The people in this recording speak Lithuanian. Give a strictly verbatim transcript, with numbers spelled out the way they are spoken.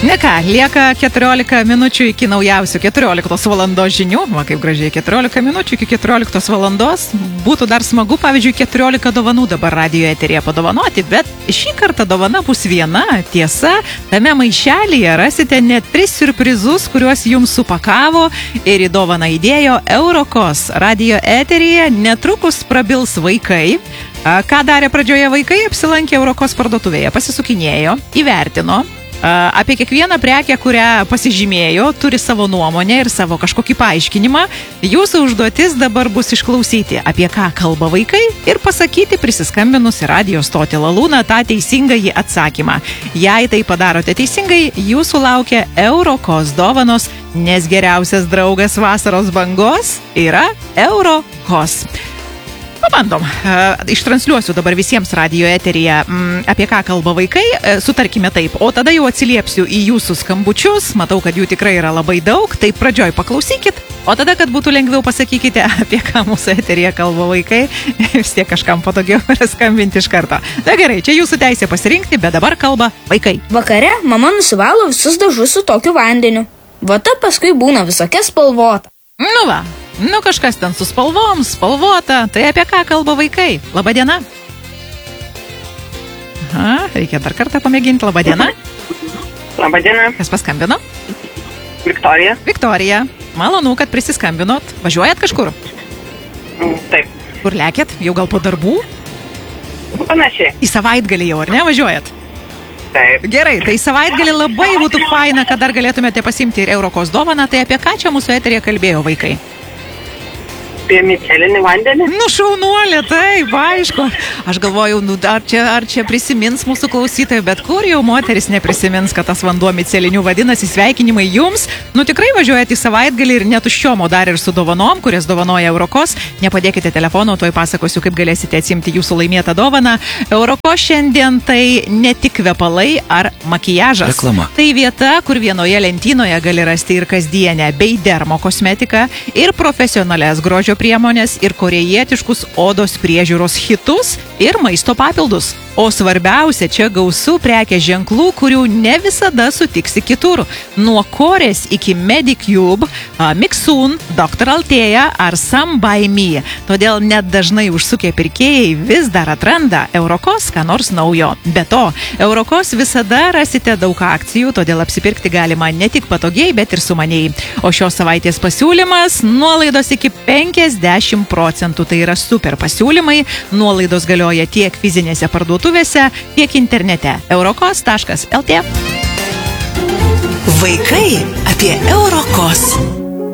Ne ką, lieka keturiolika minučių iki naujausių keturioliktos valandos žinių. Va, kaip gražiai, keturiolika minučių iki keturioliktos valandos. Būtų dar smagu, pavyzdžiui, keturiolika dovanų dabar radijo eteryje padovanoti, bet šį kartą dovana bus viena. Tiesa, tame maišelyje rasite net tris siurprizus, kuriuos jums supakavo ir į dovaną įdėjo Eurokos. Radijo eteryje netrukus prabils vaikai. Ką darė pradžioje vaikai? Apsilankė Eurokos parduotuvėje, pasisukinėjo, įvertino. Apie kiekvieną prekę, kurią pasižymėjo, turi savo nuomonę ir savo kažkokį paaiškinimą. Jūsų užduotis dabar bus išklausyti, apie ką kalba vaikai ir pasakyti prisiskambinus į radijo stotį Lalūną tą teisingąjį atsakymą. Jei tai padarote teisingai, jūsų laukia Eurokos dovanos, nes geriausias draugas vasaros bangos yra Eurokos. Pabandom. Ištransliuosiu dabar visiems radijo eteryje, apie ką kalba vaikai, sutarkime taip, o tada jau atsiliepsiu į jūsų skambučius, matau, kad jų tikrai yra labai daug, tai pradžioj paklausykit, o tada, kad būtų lengviau, pasakykite, apie ką mūsų eteryje kalba vaikai, vis tiek kažkam patogiau skambinti iš karto. Na gerai, čia jūsų teisė pasirinkti, bet dabar kalba vaikai. Vakare mama nusivalo visus dažus su tokiu vandeniu. Vata paskui būna visokia spalvota. Nu va. Nu, kažkas ten su spalvom, spalvota. Tai apie ką kalba vaikai? Labadiena. Aha, reikia dar kartą pamėginti. Labadiena. Labadiena. Kas paskambino? Viktorija. Viktorija. Malonu, kad prisiskambinot. Važiuojat kažkur? Taip. Kur lekėt? Jau gal po darbų? Panašiai. Į savaitgalį jau, ar ne, važiuojat? Taip. Gerai, tai savaitgalį labai būtų faina, kad dar galėtumėte pasimti ir Eurokos dovaną. Tai apie ką čia mūsų eteryje kalbėjo vaikai? Apie micelinį vandenį? Nu, šaunuolė, taip, aišku. Aš galvoju, nu, ar čia, ar čia prisimins mūsų klausytojai, bet kur jau moteris neprisimins, kad tas vanduo miceliniu vadinasi. Sveikinimai jums. Nu, tikrai važiuojate į savaitgalį ir netuščiom, o dar ir su dovanom, kurias dovanoja Eurokos. Nepadėkite telefono, tuoj pasakosiu, kaip galėsite atsimti jūsų laimėtą dovaną. Eurokos šiandien tai ne tik kvepalai ar makiažas. Reklama. Tai vieta, kur vienoje lentynoje gali rasti ir kasdienę bei dermo kosmetiką, ir profesionalias grožio priemonės, ir korėjietiškus odos priežiūros hitus, ir maisto papildus. O svarbiausia, čia gausu prekės ženklų, kurių ne visada sutiksi kitur. Nuo Korės iki Medicube, Mixun, doktor Altėja ar Some by Me. Todėl net dažnai užsukę pirkėjai vis dar atranda Eurokos ką nors naujo. Be to, Eurokos visada rasite daug akcijų, todėl apsipirkti galima ne tik patogiai, bet ir sumaniai. O šios savaitės pasiūlymas – nuolaidos iki penkiasdešimt procentų. Tai yra super pasiūlymai. Nuolaidos galioja tiek fizinėse parduotuvėse, tiek internete. Eurokos taškas el tė. Vaikai apie Eurokos.